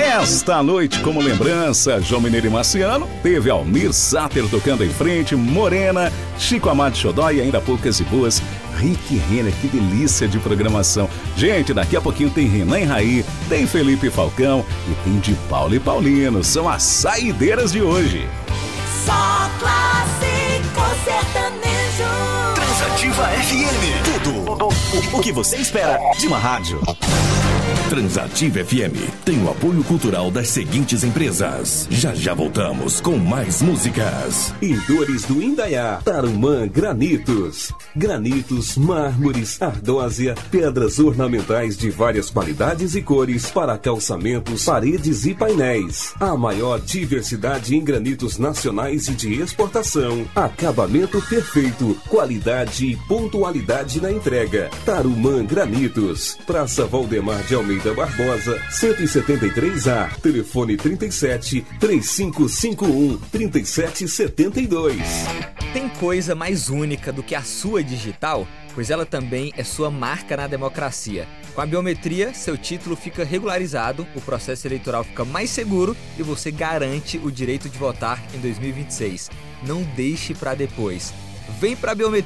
Esta noite, como lembrança, João Mineiro e Marciano, teve Almir Sater tocando em frente, Morena, Chico Amado Xodó e ainda poucas e boas, Rick Renner, que delícia de programação. Gente, daqui a pouquinho tem Renan e Raí, tem Felipe Falcão e tem de Paulo e Paulino. São as saideiras de hoje. Só clássico sertanejo. Transativa FM. Tudo o que você espera de uma rádio. Transativa FM tem o apoio cultural das seguintes empresas. Já voltamos com mais músicas. Em Dores do Indaiá, Tarumã Granitos. Granitos, mármores, ardósia, pedras ornamentais de várias qualidades e cores para calçamentos, paredes e painéis. A maior diversidade em granitos nacionais e de exportação. Acabamento perfeito, qualidade e pontualidade na entrega. Tarumã Granitos, Praça Valdemar de Almeida Barbosa, 173A, telefone 37 3551 3772. Tem coisa mais única do que a sua digital? Pois ela também é sua marca na democracia. Com a biometria, seu título fica regularizado, o processo eleitoral fica mais seguro e você garante o direito de votar em 2026. Não deixe para depois. Vem para a biometria.